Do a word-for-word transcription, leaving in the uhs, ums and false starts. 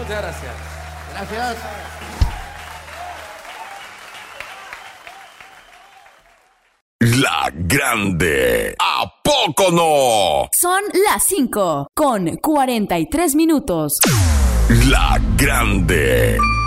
Muchas gracias. Gracias. La Grande. ¿A poco no? Son las cinco con cuarenta y tres minutos. La Grande.